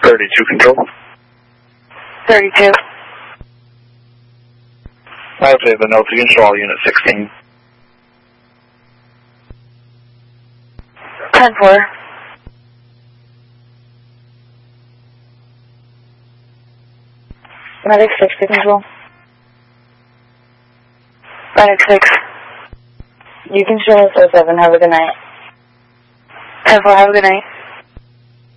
32 control. 32. I have the notes against all unit 16. 10-4. Medic 6 to control. Medic 6. You can show us 07. Have a good night. 10-4. Have a good night.